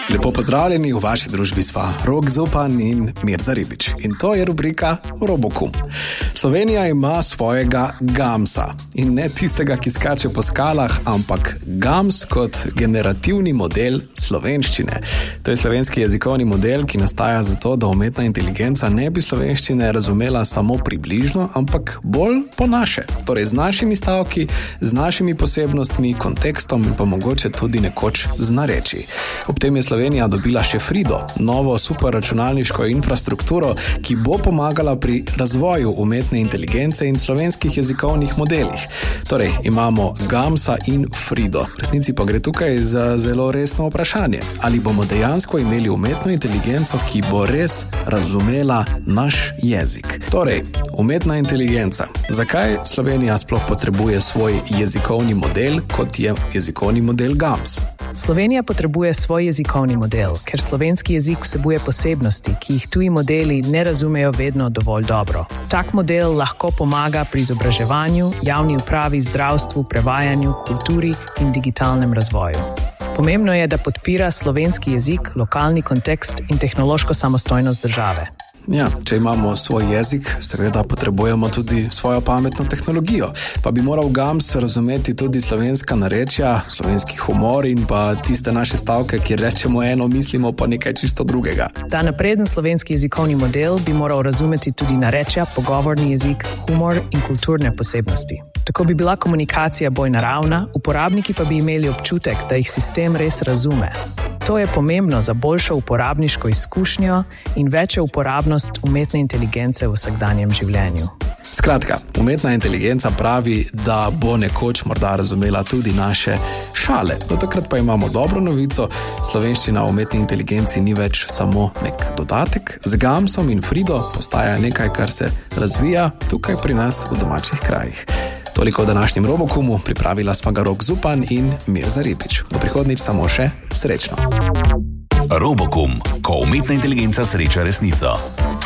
Lepo pozdravljeni, v vaši družbi sva Rok Zupan in Mirza Ribič. In to je rubrika Robokum. Slovenija ima svojega Gamsa. In ne tistega, ki skače po skalah, ampak Gams kot generativni model slovenščine. To je slovenski jezikovni model, ki nastaja zato, da umetna inteligenca ne bi slovenščine razumela samo približno, ampak bolj po naše. Torej z našimi stavki, z našimi posebnostmi, kontekstom in pa mogoče tudi nekoč z narečji. Ob tem je Slovenija dobila še Frido, novo superračunalniško infrastrukturo, ki bo pomagala pri razvoju umetne inteligence in slovenskih jezikovnih modelih. Torej, imamo Gamsa in Frido. V resnici pa gre tukaj za zelo resno vprašanje. Ali bomo dejansko imeli umetno inteligenco, ki bo res razumela naš jezik? Torej, umetna inteligenca. Zakaj Slovenija sploh potrebuje svoj jezikovni model, kot je jezikovni model Gams? Slovenija potrebuje svoj jezikovni model, ker slovenski jezik vsebuje posebnosti, ki jih tuji modeli ne razumejo vedno dovolj dobro. Tak model lahko pomaga pri izobraževanju, javni upravi, zdravstvu, prevajanju, kulturi in digitalnem razvoju. Pomembno je, da podpira slovenski jezik, lokalni kontekst in tehnološko samostojnost države. Ja, če imamo svoj jezik, seveda potrebujemo tudi svojo pametno tehnologijo. Pa bi moral Gams razumeti tudi slovenska narečja, slovenski humor in pa tiste naše stavke, kjer rečemo eno, mislimo pa nekaj čisto drugega. Ta napreden slovenski jezikovni model bi moral razumeti tudi narečja, pogovorni jezik, humor in kulturne posebnosti. Tako bi bila komunikacija bolj naravna, uporabniki pa bi imeli občutek, da jih sistem res razume. To je pomembno za boljšo uporabniško izkušnjo in večjo uporabnost umetne inteligence v vsakdanjem življenju. Skratka, umetna inteligenca pravi, da bo nekoč morda razumela tudi naše šale. Do takrat pa imamo dobro novico, slovenščina v umetni inteligenci ni več samo nek dodatek. Z Gamsom in Frido postaja nekaj, kar se razvija tukaj pri nas v domačih krajih. Toliko o današnjem Robokumu, pripravila sva ga Rok Zupan in Mirza Ribič. Do prihodnjič samo še srečno. Robokum, ko umetna inteligenca sreča resnico.